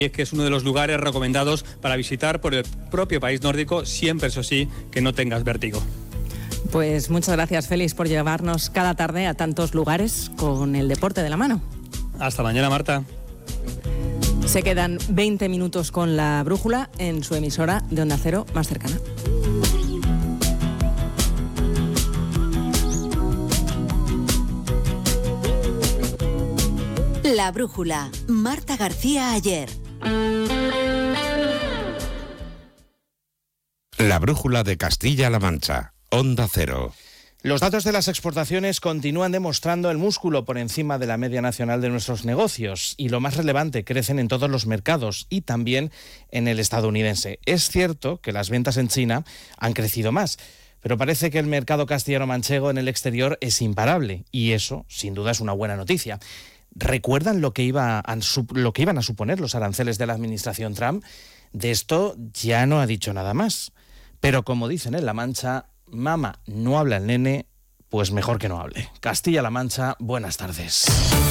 Y es que es uno de los lugares recomendados para visitar por el propio país nórdico, siempre, eso sí, que no tengas vértigo. Pues muchas gracias, Félix, por llevarnos cada tarde a tantos lugares con el deporte de la mano. Hasta mañana, Marta. Se quedan 20 minutos con La Brújula en su emisora de Onda Cero más cercana. La Brújula, Marta García Ayer. La Brújula de Castilla-La Mancha, Onda Cero. Los datos de las exportaciones continúan demostrando el músculo por encima de la media nacional de nuestros negocios y lo más relevante, crecen en todos los mercados y también en el estadounidense. Es cierto que las ventas en China han crecido más, pero parece que el mercado castellano-manchego en el exterior es imparable y eso, sin duda, es una buena noticia. ¿Recuerdan lo que iban a suponer los aranceles de la administración Trump? De esto ya no ha dicho nada más. Pero como dicen en La Mancha, mamá, no habla el nene, pues mejor que no hable. Castilla-La Mancha, buenas tardes.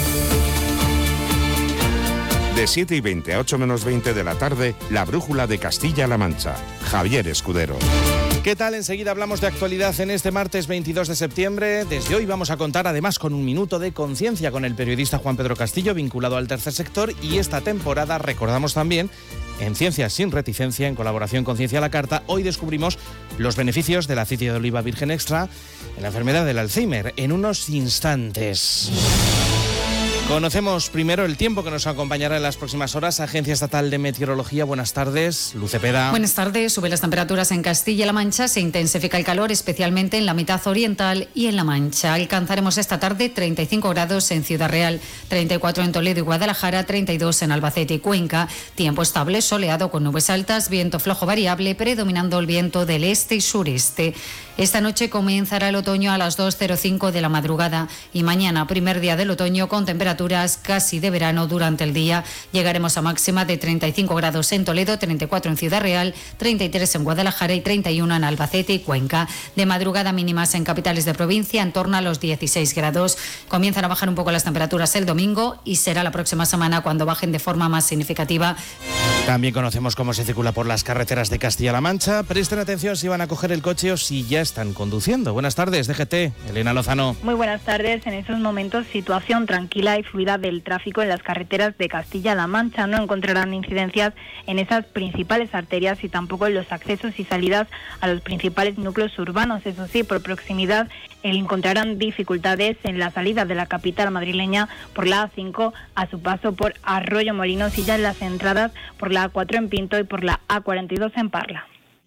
De 7:20 a 8:20 de la tarde, La Brújula de Castilla-La Mancha. Javier Escudero. ¿Qué tal? Enseguida hablamos de actualidad en este martes 22 de septiembre. Desde hoy vamos a contar además con un minuto de conciencia con el periodista Juan Pedro Castillo, vinculado al tercer sector, y esta temporada recordamos también en Ciencias sin Reticencia, en colaboración con Ciencia a la Carta. Hoy descubrimos los beneficios del aceite de oliva virgen extra en la enfermedad del Alzheimer en unos instantes. Conocemos primero el tiempo que nos acompañará en las próximas horas. Agencia Estatal de Meteorología, buenas tardes. Luz Cepeda. Buenas tardes. Suben las temperaturas en Castilla-La Mancha, se intensifica el calor, especialmente en la mitad oriental y en La Mancha. Alcanzaremos esta tarde 35 grados en Ciudad Real, 34 en Toledo y Guadalajara, 32 en Albacete y Cuenca. Tiempo estable, soleado con nubes altas, viento flojo variable, predominando el viento del este y sureste. Esta noche comenzará el otoño a las 2:05 de la madrugada y mañana, primer día del otoño, con temperaturas casi de verano durante el día. Llegaremos a máxima de 35 grados en Toledo, 34 en Ciudad Real, 33 en Guadalajara y 31 en Albacete y Cuenca. De madrugada mínimas en capitales de provincia en torno a los 16 grados. Comienzan a bajar un poco las temperaturas el domingo y será la próxima semana cuando bajen de forma más significativa. También conocemos cómo se circula por las carreteras de Castilla-La Mancha. Presten atención si van a coger el coche o si ya están conduciendo. Buenas tardes, DGT, Elena Lozano. Muy buenas tardes. En estos momentos, situación tranquila y fluida del tráfico en las carreteras de Castilla-La Mancha. No encontrarán incidencias en esas principales arterias y tampoco en los accesos y salidas a los principales núcleos urbanos. Eso sí, por proximidad encontrarán dificultades en la salida de la capital madrileña por la A5 a su paso por Arroyo Molinos y ya en las entradas por la A4 en Pinto y por la A42 en Parla.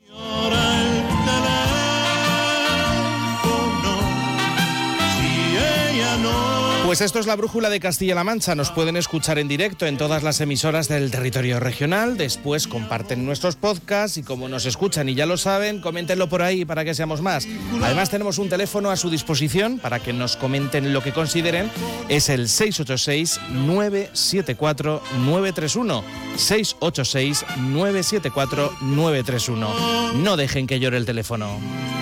Pues esto es La Brújula de Castilla-La Mancha. Nos pueden escuchar en directo en todas las emisoras del territorio regional. Después comparten nuestros podcasts y como nos escuchan y ya lo saben, coméntenlo por ahí para que seamos más. Además tenemos un teléfono a su disposición para que nos comenten lo que consideren. Es el 686-974-931. 686-974-931. No dejen que llore el teléfono.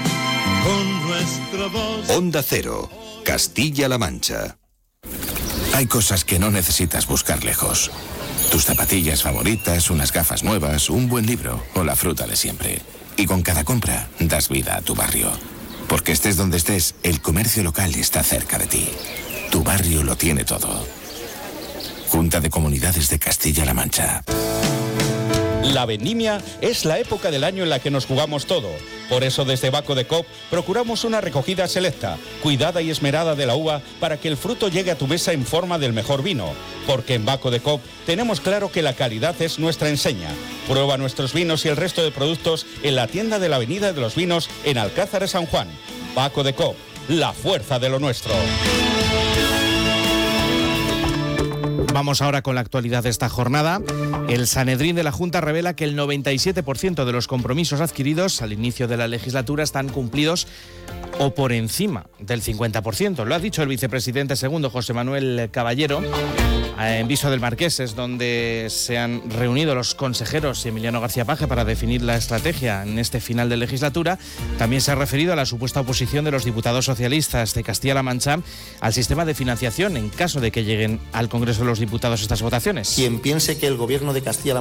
Onda Cero, Castilla-La Mancha. Hay cosas que no necesitas buscar lejos. Tus zapatillas favoritas, unas gafas nuevas, un buen libro o la fruta de siempre. Y con cada compra das vida a tu barrio. Porque estés donde estés, el comercio local está cerca de ti. Tu barrio lo tiene todo. Junta de Comunidades de Castilla-La Mancha. La vendimia es la época del año en la que nos jugamos todo. Por eso desde Baco de Coop procuramos una recogida selecta, cuidada y esmerada de la uva para que el fruto llegue a tu mesa en forma del mejor vino. Porque en Baco de Coop tenemos claro que la calidad es nuestra enseña. Prueba nuestros vinos y el resto de productos en la tienda de la Avenida de los Vinos en Alcázar de San Juan. Baco de Coop, la fuerza de lo nuestro. Vamos ahora con la actualidad de esta jornada. El Sanedrín de la Junta revela que el 97% de los compromisos adquiridos al inicio de la legislatura están cumplidos o por encima del 50%. Lo ha dicho el vicepresidente segundo, José Manuel Caballero, En Viso del Marqués es donde se han reunido los consejeros y Emiliano García Paje para definir la estrategia en este final de legislatura. También se ha referido a la supuesta oposición de los diputados socialistas de Castilla-La Mancha al sistema de financiación en caso de que lleguen al Congreso de los Diputados estas votaciones. Quien piense que el Gobierno de Castilla-La